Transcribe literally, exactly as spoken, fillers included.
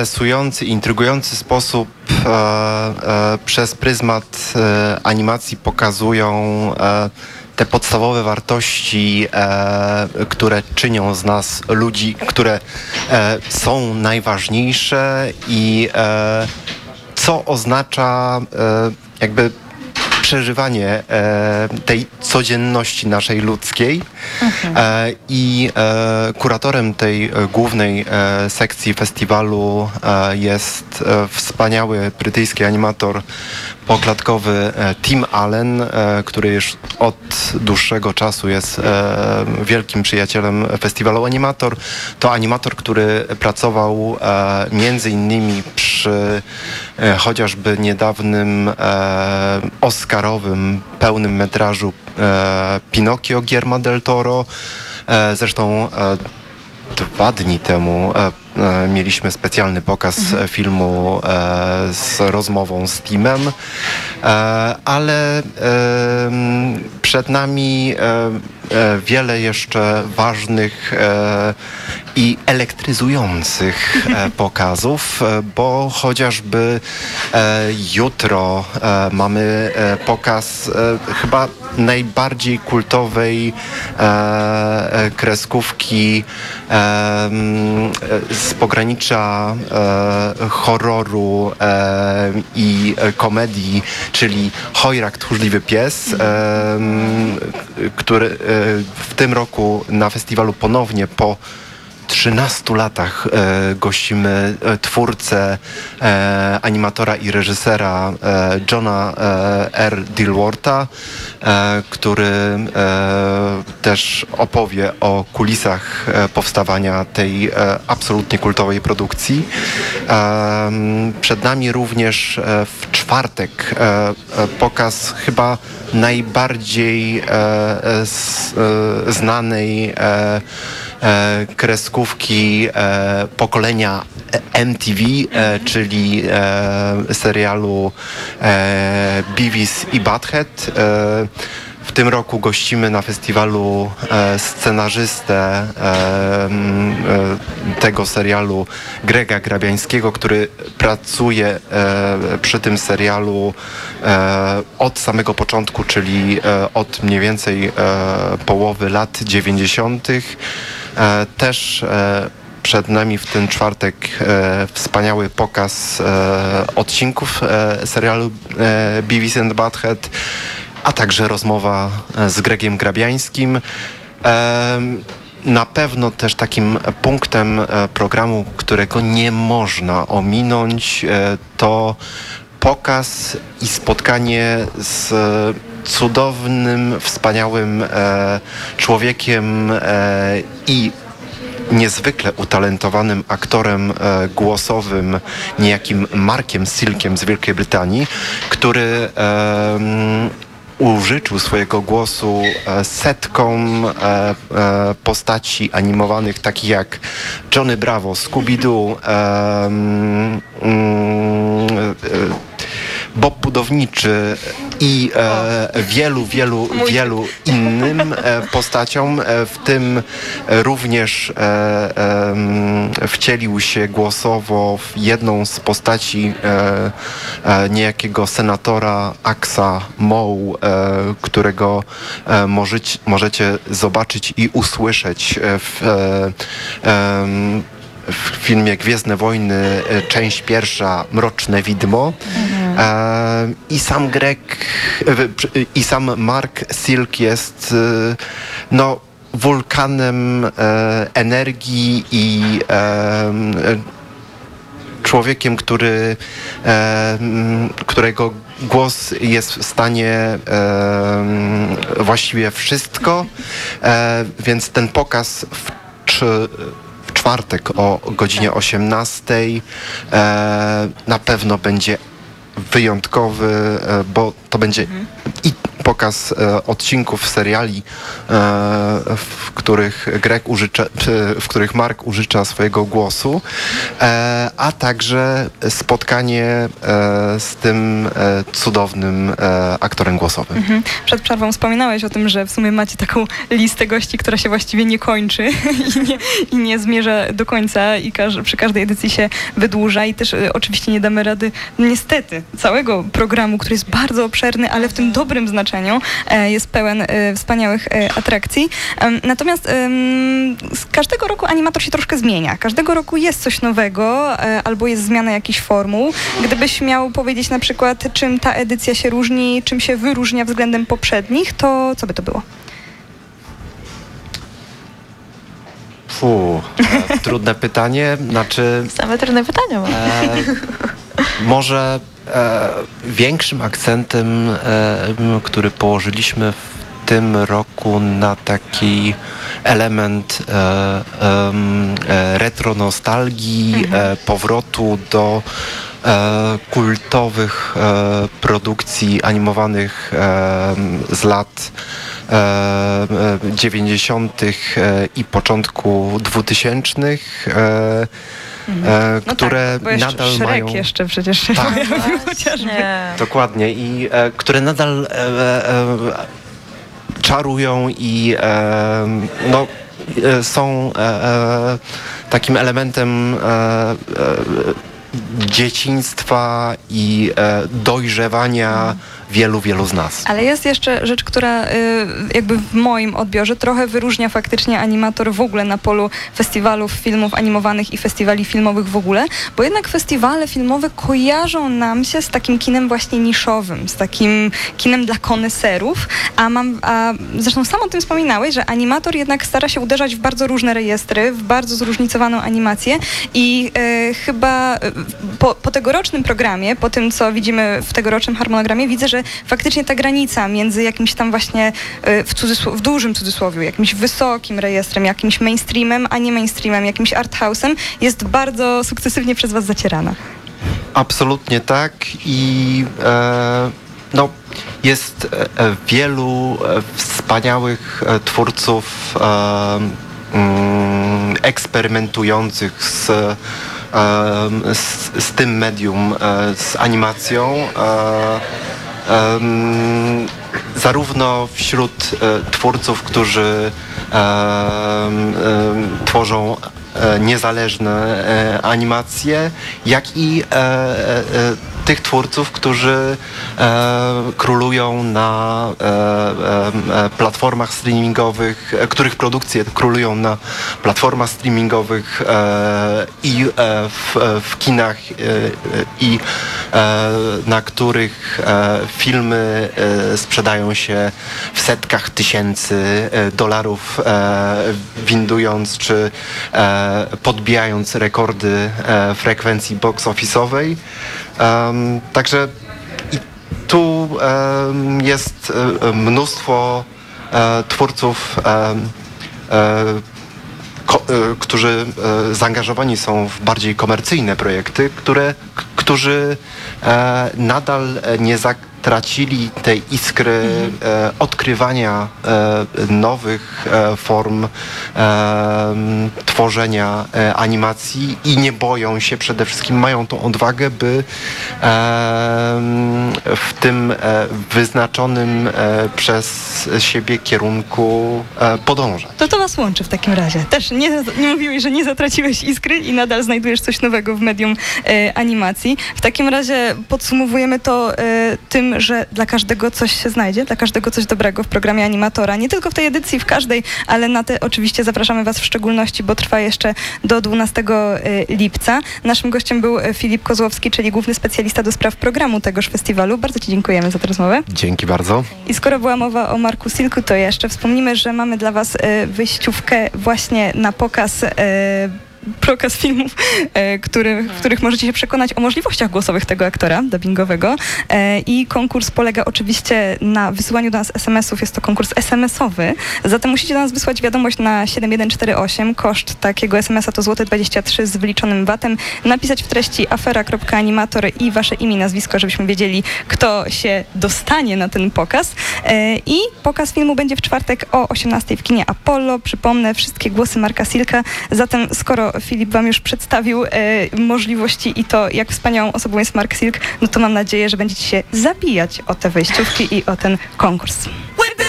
interesujący, intrygujący sposób e, e, przez pryzmat e, animacji pokazują e, te podstawowe wartości, e, które czynią z nas ludzi, które e, są najważniejsze i e, co oznacza e, jakby przeżywanie e, tej codzienności naszej ludzkiej. Mhm. E, I e, kuratorem tej e, głównej e, sekcji festiwalu e, jest e, wspaniały brytyjski animator poklatkowy e, Tim Allen, e, który już od dłuższego czasu jest e, wielkim przyjacielem festiwalu Animator. To animator, który pracował e, między innymi przy e, chociażby niedawnym e, oscarowym pełnym metrażu e, Pinokio Guillermo del Toro. E, zresztą e, dwa dni temu e, e, mieliśmy specjalny pokaz mhm. filmu e, z rozmową z Timem, e, ale e, przed nami e, e, wiele jeszcze ważnych e, i elektryzujących e, pokazów, e, bo chociażby e, jutro e, mamy e, pokaz e, chyba najbardziej kultowej e, e, kreskówki e, z pogranicza e, horroru e, i e, komedii, czyli Hojrak, tchórzliwy pies, e, który e, w tym roku na festiwalu ponownie po trzynastu latach e, gościmy e, twórcę, e, animatora i reżysera e, Johna e, R. Dilwortha, e, który e, też opowie o kulisach e, powstawania tej e, absolutnie kultowej produkcji. E, przed nami również e, w czwartek e, e, pokaz chyba najbardziej e, e, z, e, znanej e, E, kreskówki e, pokolenia M T V, e, czyli e, serialu e, Beavis i Butthead. E, w tym roku gościmy na festiwalu e, scenarzystę e, e, tego serialu Grega Grabiańskiego, który pracuje e, przy tym serialu e, od samego początku, czyli e, od mniej więcej e, połowy lat dziewięćdziesiątych. E, też e, przed nami w ten czwartek e, wspaniały pokaz e, odcinków e, serialu e, Beavis and Butthead, a także rozmowa z Gregiem Grabiańskim. E, na pewno też takim punktem e, programu, którego nie można ominąć, e, to pokaz i spotkanie z cudownym, wspaniałym e, człowiekiem e, i niezwykle utalentowanym aktorem e, głosowym, niejakim Markiem Silkiem z Wielkiej Brytanii, który e, użyczył swojego głosu e, setkom e, e, postaci animowanych, takich jak Johnny Bravo, Scooby-Doo, e, mm, e, Bob Budowniczy i e, wielu, wielu, wielu innym e, postaciom, e, w tym również e, e, wcielił się głosowo w jedną z postaci e, e, niejakiego senatora Axa Moe, e, którego e, możecie, możecie zobaczyć i usłyszeć w e, e, w filmie Gwiezdne Wojny, część pierwsza, Mroczne Widmo. Mhm. E, I sam Greg, e, i sam Mark Silk jest e, no, wulkanem e, energii i e, człowiekiem, który, e, którego głos jest w stanie e, właściwie wszystko, e, więc ten pokaz w, czy, w czwartek o godzinie osiemnastej e, na pewno będzie wyjątkowy, e, bo to będzie mhm. i pokaz e, odcinków seriali, e, w których Greg użycza, czy w których Mark użycza swojego głosu, e, a także spotkanie e, z tym e, cudownym e, aktorem głosowym. Mhm. Przed przerwą wspominałeś o tym, że w sumie macie taką listę gości, która się właściwie nie kończy i nie, i nie zmierza do końca i każ, przy każdej edycji się wydłuża i też e, oczywiście nie damy rady niestety całego programu, który jest bardzo obszerny, ale w tym dobrym znaczeniu e, jest pełen e, wspaniałych e, atrakcji. E, natomiast e, z każdego roku animator się troszkę zmienia. Każdego roku jest coś nowego e, albo jest zmiana jakichś formuł. Gdybyś miał powiedzieć na przykład, czym ta edycja się różni, czym się wyróżnia względem poprzednich, to co by to było? Fu, e, trudne pytanie. Znaczy... Same trudne pytania. E, może e, większym akcentem, e, który położyliśmy w tym roku na taki element e, e, retro nostalgii, mhm. e, powrotu do e, kultowych e, produkcji animowanych e, z lat dziewięćdziesiątych i początku dwutysięcznych, e, e, no które tak, bo nadal Shrek mają... jeszcze przecież się tak, pojawił chociażby. Dokładnie i e, które nadal e, e, czarują i e, no, e, są e, e, takim elementem e, e, dzieciństwa i e, dojrzewania wielu, wielu z nas. Ale jest jeszcze rzecz, która y, jakby w moim odbiorze trochę wyróżnia faktycznie animator w ogóle na polu festiwalów filmów animowanych i festiwali filmowych w ogóle, bo jednak festiwale filmowe kojarzą nam się z takim kinem właśnie niszowym, z takim kinem dla koneserów, a mam, a zresztą sam o tym wspominałeś, że animator jednak stara się uderzać w bardzo różne rejestry, w bardzo zróżnicowaną animację i y, chyba po, po tegorocznym programie, po tym co widzimy w tegorocznym harmonogramie, widzę, że faktycznie ta granica między jakimś tam właśnie w, cudzysł- w dużym cudzysłowie, jakimś wysokim rejestrem, jakimś mainstreamem, a nie mainstreamem, jakimś arthouse'em jest bardzo sukcesywnie przez was zacierana. Absolutnie tak i e, no, jest e, wielu e, wspaniałych e, twórców e, mm, eksperymentujących z, e, z, z tym medium, e, z animacją. E, Um, zarówno wśród e, twórców, którzy e, e, tworzą e, niezależne e, animacje, jak i e, e, tych twórców, którzy e, królują na e, e, platformach streamingowych, e, których produkcje królują na platformach streamingowych e, i e, w, w kinach e, i e, na których e, filmy e, sprzedają się w setkach tysięcy e, dolarów, e, windując czy e, podbijając rekordy e, frekwencji box office'owej. Um, także i tu um, jest um, mnóstwo um, twórców, um, um, ko, um, którzy um, zaangażowani są w bardziej komercyjne projekty, które, k- którzy um, nadal nie zatracili tej iskry mhm. e, odkrywania e, nowych e, form e, tworzenia e, animacji i nie boją się, przede wszystkim mają tą odwagę, by e, w tym e, wyznaczonym e, przez siebie kierunku e, podążać. To to was łączy w takim razie. Też nie, nie mówiłeś, że nie zatraciłeś iskry i nadal znajdujesz coś nowego w medium e, animacji. W takim razie podsumowujemy to e, tym, że dla każdego coś się znajdzie, dla każdego coś dobrego w programie animatora. Nie tylko w tej edycji, w każdej, ale na te oczywiście zapraszamy was w szczególności, bo trwa jeszcze do dwunastego lipca. Naszym gościem był Filip Kozłowski, czyli główny specjalista do spraw programu tegoż festiwalu. Bardzo ci dziękujemy za tę rozmowę. Dzięki bardzo. I skoro była mowa o Marku Silku, to jeszcze wspomnimy, że mamy dla was wyjściówkę właśnie na pokaz pokaz filmów, e, który, w których możecie się przekonać o możliwościach głosowych tego aktora dubbingowego. E, I konkurs polega oczywiście na wysyłaniu do nas es em esów. Jest to konkurs es em esowy. Zatem musicie do nas wysłać wiadomość na siedem jeden cztery osiem. Koszt takiego es em esa to złote dwadzieścia trzy z wyliczonym vatem. Napisać w treści afera.animator i wasze imię i nazwisko, żebyśmy wiedzieli, kto się dostanie na ten pokaz. E, I pokaz filmu będzie w czwartek o osiemnastej w kinie Apollo. Przypomnę, wszystkie głosy Marka Silka. Zatem skoro Filip wam już przedstawił e, możliwości i to, jak wspaniałą osobą jest Mark Silk, no to mam nadzieję, że będziecie się zabijać o te wejściówki i o ten konkurs.